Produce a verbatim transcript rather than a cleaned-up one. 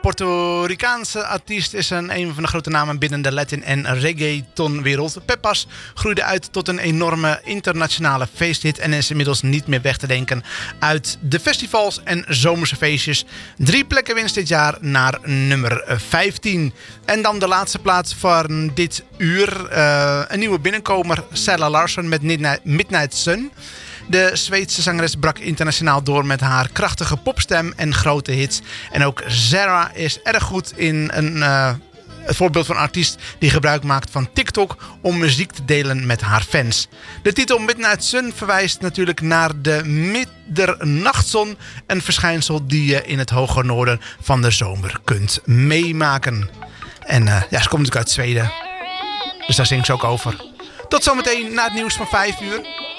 Puerto Ricaanse artiest is een, een van de grote namen binnen de Latin- en reggaetonwereld. Pepas groeide uit tot een enorme internationale feesthit en is inmiddels niet meer weg te denken uit de festivals en zomerse feestjes. Drie plekken winst dit jaar naar nummer vijftien. En dan de laatste plaats van dit uur. Uh, een nieuwe binnenkomer, Sarah Larsson met Midnight Sun. De Zweedse zangeres brak internationaal door met haar krachtige popstem en grote hits. En ook Sarah is erg goed in een uh, voorbeeld van een artiest die gebruik maakt van TikTok om muziek te delen met haar fans. De titel Midnight Sun verwijst natuurlijk naar de middernachtzon, een verschijnsel die je in het hoge noorden van de zomer kunt meemaken. En uh, ja, ze komt natuurlijk uit Zweden, dus daar zingt ze ook over. Tot zometeen na het nieuws van vijf uur.